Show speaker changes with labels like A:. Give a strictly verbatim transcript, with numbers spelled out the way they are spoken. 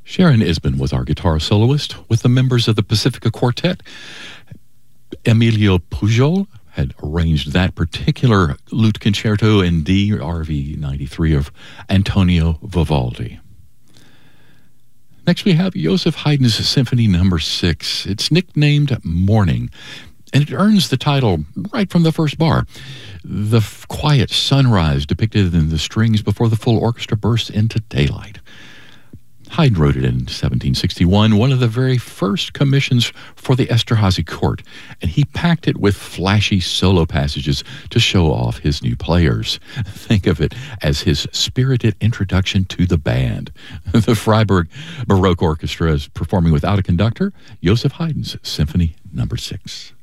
A: Sharon Isbin was our guitar soloist with the members of the Pacifica Quartet. Emilio Pujol had arranged that particular lute concerto in D R V ninety-three of Antonio Vivaldi. Next we have Joseph Haydn's Symphony Number six. It's nicknamed Morning, and it earns the title right from the first bar. The f- quiet sunrise depicted in the strings before the full orchestra bursts into daylight. Haydn wrote it in seventeen sixty-one, one of the very first commissions for the Esterhazy court, and he packed it with flashy solo passages to show off his new players. Think of it as his spirited introduction to the band. The Freiburg Baroque Orchestra is performing without a conductor, Joseph Haydn's Symphony Number six.